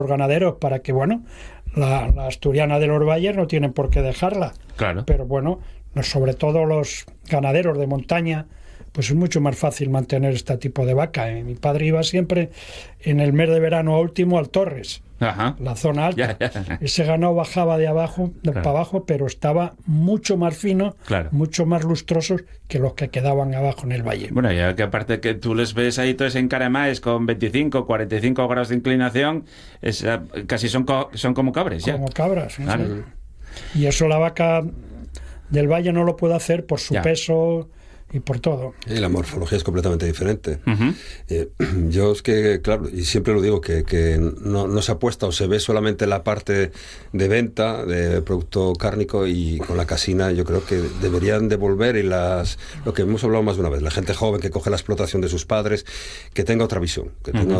los ganaderos para que, bueno, la asturiana de los valles no tienen por qué dejarla. Claro. Pero bueno, sobre todo los ganaderos de montaña, pues es mucho más fácil mantener este tipo de vaca. Mi padre iba siempre en el mes de verano último al Torres, Ajá. la zona alta. Ya. Ese ganado bajaba de abajo, para abajo, pero estaba mucho más fino, mucho más lustrosos que los que quedaban abajo en el valle. Bueno, ya que aparte que tú les ves ahí todos en Caramaes con 25, 45 grados de inclinación, casi son como cabres, ya. Como cabras, ¿sí? Claro. Y eso la vaca del valle no lo puede hacer por su peso y por todo. Y la morfología es completamente diferente. Uh-huh. Yo es que, claro, y siempre lo digo, que no se apuesta o se ve solamente la parte de venta de producto cárnico, y con la casina yo creo que deberían devolver, y lo que hemos hablado más de una vez, la gente joven que coge la explotación de sus padres, que tenga otra visión,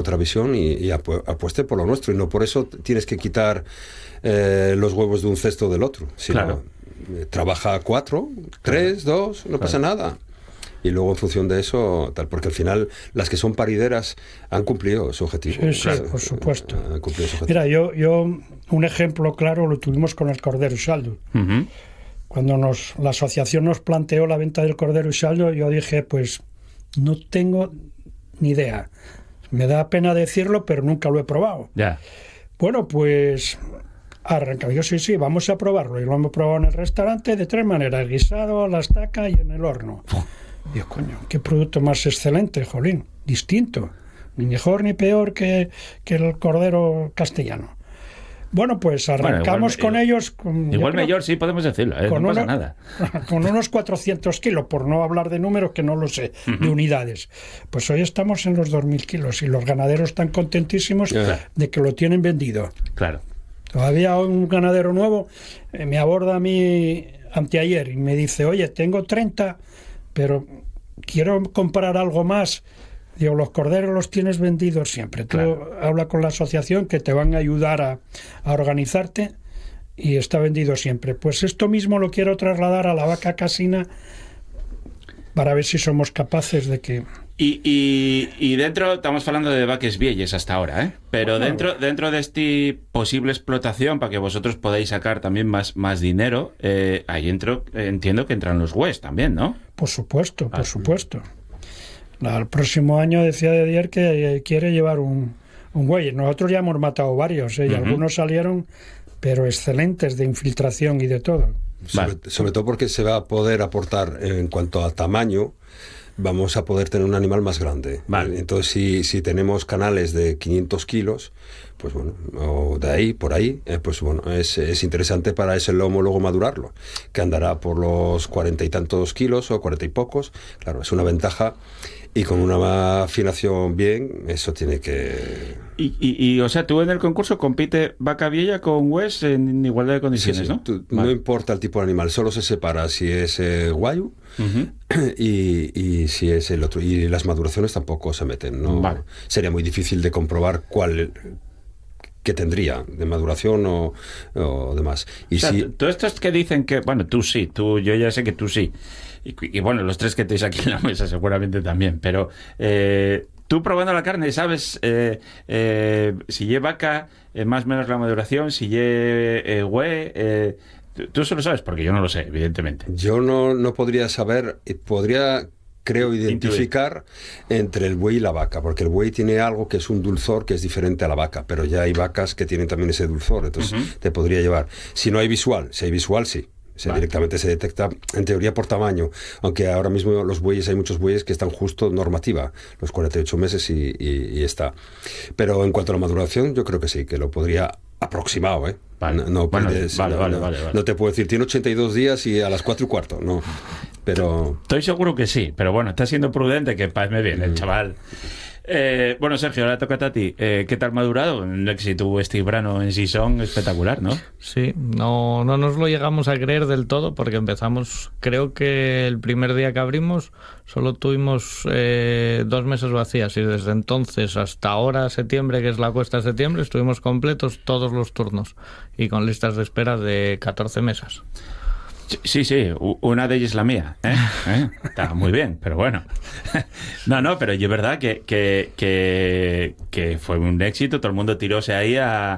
y apueste por lo nuestro, y no por eso tienes que quitar los huevos de un cesto del otro, sino trabaja 4, 3, 2, no pasa nada. Y luego en función de eso, tal, porque al final las que son parideras han cumplido su objetivo. Sí, por supuesto. Han cumplido su objetivo. Mira, yo un ejemplo claro lo tuvimos con el Cordero Uxaldo. Uh-huh. Cuando la asociación nos planteó la venta del Cordero Uxaldo, yo dije, pues no tengo ni idea. Me da pena decirlo, pero nunca lo he probado. Ya. Bueno, pues arrancamos. Yo sí, vamos a probarlo. Y lo hemos probado en el restaurante de 3 maneras: guisado, a la estaca y en el horno. Dios, coño, qué producto más excelente, jolín, distinto, ni mejor ni peor que el cordero castellano. Bueno, pues arrancamos con ellos. Igual mejor, sí, podemos decirlo, no pasa nada. Con unos 400 kilos, por no hablar de números que no lo sé, de unidades. Pues hoy estamos en los 2.000 kilos y los ganaderos están contentísimos de que lo tienen vendido. Claro. Todavía un ganadero nuevo me aborda a mí anteayer y me dice, oye, tengo 30... pero quiero comprar algo más. Digo, los corderos los tienes vendidos siempre. Tú habla con la asociación que te van a ayudar a organizarte y está vendido siempre. Pues esto mismo lo quiero trasladar a la vaca casina para ver si somos capaces de que... Y dentro, estamos hablando de vaques vielles hasta ahora, ¿eh? Pero bueno, dentro de esta posible explotación, para que vosotros podáis sacar también más dinero, ahí entiendo que entran los gües también, ¿no? Por supuesto, por supuesto. El próximo año decía de ayer que quiere llevar un güey. Nosotros ya hemos matado varios, y algunos salieron, pero excelentes de infiltración y de todo. Sobre todo porque se va a poder aportar en cuanto a tamaño. Vamos a poder tener un animal más grande. Vale. Entonces, si tenemos canales de 500 kilos, pues bueno, o de ahí, por ahí, pues bueno, es interesante para ese lomo luego madurarlo, que andará por los 40 y tantos kilos o 40 y pocos. Claro, es una ventaja, y con una afinación bien, eso tiene que... Y o sea, tú en el concurso compite vaca vieja con hues en igualdad de condiciones, sí, ¿no? No importa el tipo de animal, solo se separa si es guayu y si es el otro. Y las maduraciones tampoco se meten, ¿no? Vale. Sería muy difícil de comprobar qué tendría de maduración o demás. Y o sea, si... todos estos que dicen que, bueno, yo ya sé que tú sí. Y bueno, los tres que tenéis aquí en la mesa seguramente también, pero tú probando la carne, ¿sabes si lleva vaca, más o menos la maduración, si lleva hue? Tú solo sabes, porque yo no lo sé, evidentemente. Yo no podría saber, creo identificar entre el buey y la vaca, porque el buey tiene algo que es un dulzor que es diferente a la vaca, pero ya hay vacas que tienen también ese dulzor, entonces te podría llevar. Si no hay visual, sí. Directamente se detecta, en teoría, por tamaño, aunque ahora mismo hay muchos bueyes que están justo normativa, los 48 meses y está. Pero en cuanto a la maduración, yo creo que sí, que lo podría aproximado, ¿eh? Vale. No te puedo decir, tiene 82 días y a las 4:15, no. Pero... Estoy seguro que sí, pero bueno, está siendo prudente, que parece bien el chaval. Bueno, Sergio, ahora toca a ti. ¿Qué tal madurado? Un éxito este verano en Sison espectacular, ¿no? Sí, no nos lo llegamos a creer del todo, porque empezamos, creo que el primer día que abrimos solo tuvimos 2 mesas vacías, y desde entonces hasta ahora, septiembre, que es la cuesta de septiembre, estuvimos completos todos los turnos y con listas de espera de 14 mesas. Sí, una de ellas es la mía, ¿eh? Está muy bien, pero bueno. No, pero es verdad que fue un éxito, todo el mundo tiróse ahí a